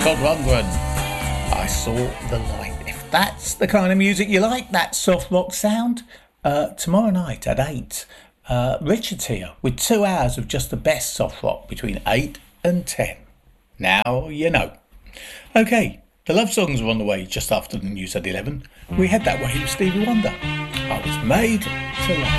Todd Rundgren. I saw the light. If that's the kind of music you like, that soft rock sound, tomorrow night at 8, Richard's here with 2 hours of just the best soft rock between 8 and 10. Now you know. Okay, the love songs are on the way just after the news at 11. We head that way with Stevie Wonder. I was made to love.